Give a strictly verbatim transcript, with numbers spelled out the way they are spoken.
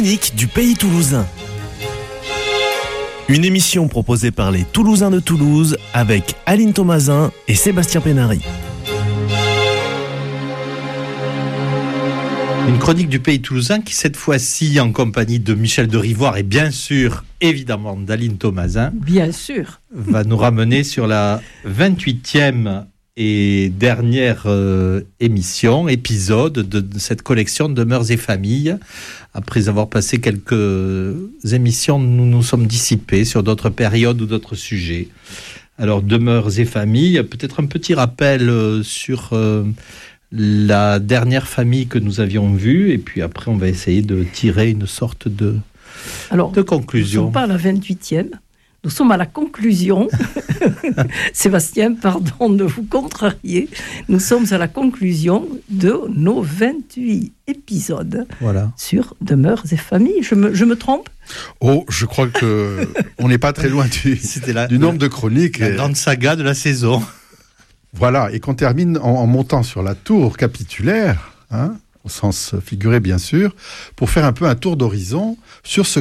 chroniques du pays toulousain. Une émission proposée par les Toulousains de Toulouse avec Aline Thomasin et Sébastien Pénary. Une chronique du pays toulousain qui, cette fois-ci, en compagnie de Michel de Rivoire et bien sûr, évidemment, d'Aline Thomasin. Bien sûr. Va nous ramener sur la vingt-huitième et dernière euh, émission, épisode de, de cette collection de Mœurs et Familles. Après avoir passé quelques émissions, nous nous sommes dissipés sur d'autres périodes ou d'autres sujets. Alors, de Mœurs et Familles, peut-être un petit rappel euh, sur euh, la dernière famille que nous avions vue, et puis après, on va essayer de tirer une sorte de, Alors, de conclusion. Nous ne sommes pas à la vingt-huitième. Nous sommes à la conclusion. Sébastien, pardon de vous contrarier. Nous sommes à la conclusion de nos vingt-huit épisodes voilà. sur de Mœurs et Familles. Je me, je me trompe ? Oh, je crois qu'on n'est pas très loin du, la, du nombre de chroniques. La grande saga de la saison. Voilà, et qu'on termine en, en montant sur la tour capitulaire, hein, au sens figuré bien sûr, pour faire un peu un tour d'horizon sur ce